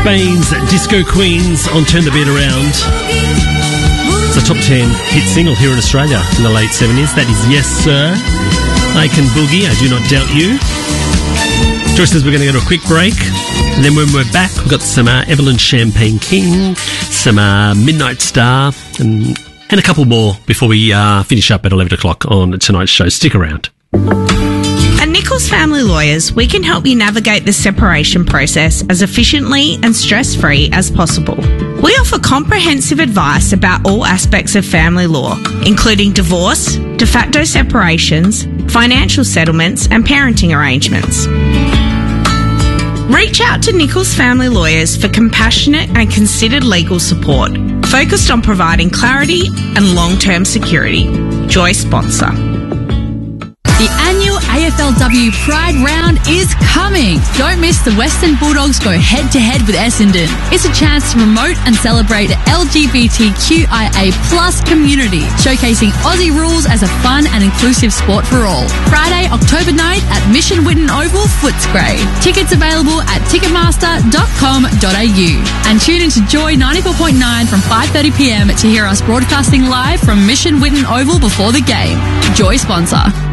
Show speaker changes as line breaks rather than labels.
Spain's Disco Queens on Turn the Beat Around. It's a top 10 hit single here in Australia in the late 70s. That is Yes Sir, I Can Boogie, I Do Not Doubt You. Joyce says we're going to go to a quick break, and then when we're back, we've got some Evelyn Champagne King, some Midnight Star, and a couple more before we finish up at 11 o'clock on tonight's show. Stick around.
At Nichols Family Lawyers, we can help you navigate the separation process as efficiently and stress-free as possible. We offer comprehensive advice about all aspects of family law, including divorce, de facto separations, financial settlements, and parenting arrangements. Reach out to Nichols Family Lawyers for compassionate and considered legal support, focused on providing clarity and long-term security. Joy sponsor.
The annual AFLW Pride Round is coming. Don't miss the Western Bulldogs go head-to-head with Essendon. It's a chance to promote and celebrate the LGBTQIA+ community, showcasing Aussie rules as a fun and inclusive sport for all. Friday, October 9th at Mission Whitten Oval, Footscray. Tickets available at ticketmaster.com.au. And tune into Joy 94.9 from 5:30pm to hear us broadcasting live from Mission Whitten Oval before the game. Joy sponsor.